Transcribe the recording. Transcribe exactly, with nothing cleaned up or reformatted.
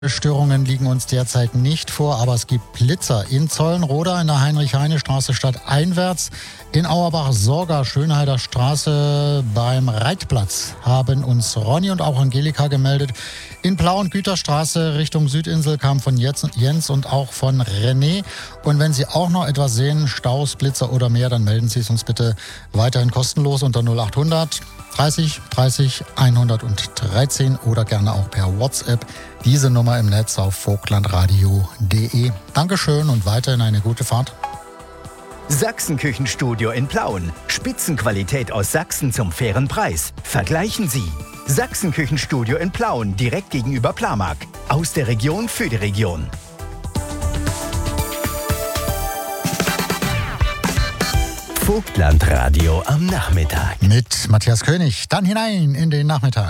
Störungen liegen uns derzeit nicht vor, aber es gibt Blitzer in Zollenroda in der Heinrich-Heine-Straße stadteinwärts. In Auerbach-Sorga, Schönheider Straße beim Reitplatz haben uns Ronny und auch Angelika gemeldet. In Plau- und Güterstraße Richtung Südinsel kam von Jens und auch von René. Und wenn Sie auch noch etwas sehen, Staus, Blitzer oder mehr, dann melden Sie es uns bitte weiterhin kostenlos unter null achthundert dreißig dreißig hundertdreizehn oder gerne auch per WhatsApp. Diese Nummer im Netz auf vogtlandradio punkt de. Dankeschön und weiterhin eine gute Fahrt. Sachsenküchenstudio in Plauen. Spitzenqualität aus Sachsen zum fairen Preis. Vergleichen Sie. Sachsenküchenstudio in Plauen, direkt gegenüber Plamag. Aus der Region für die Region. Vogtlandradio am Nachmittag. Mit Matthias König. Dann hinein in den Nachmittag.